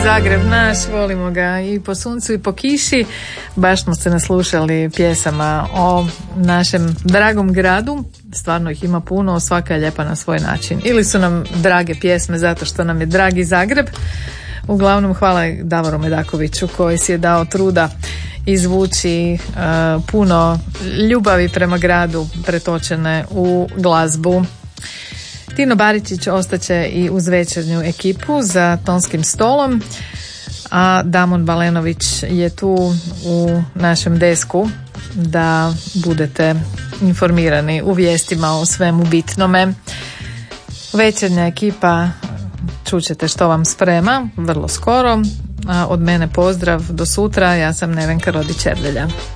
Zagreb naš, volimo ga i po suncu i po kiši. Baš smo se naslušali pjesama o našem dragom gradu. Stvarno ih ima puno, svaka je lijepa na svoj način. Ili su nam drage pjesme zato što nam je dragi Zagreb. Uglavnom hvala Davoru Medakoviću koji si je dao truda izvući puno ljubavi prema gradu pretočene u glazbu. Tino Baričić ostaće i uz večernju ekipu za tonskim stolom, a Damon Balenović je tu u našem desku da budete informirani u vijestima o svemu bitnome. Večernja ekipa čućete što vam sprema vrlo skoro, a od mene pozdrav do sutra. Ja sam Nevenka Rodić-Erdelja.